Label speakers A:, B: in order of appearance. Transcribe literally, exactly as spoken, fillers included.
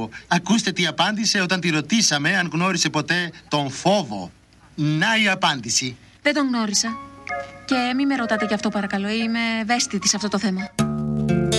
A: φόβο. Ακούστε τι απάντησε όταν τη ρωτήσαμε αν γνώρισε ποτέ τον φόβο. Να η απάντηση.
B: Δεν τον γνώρισα. Και μην με ρωτάτε γι' αυτό παρακαλώ, είμαι ευαίσθητη σε αυτό το θέμα.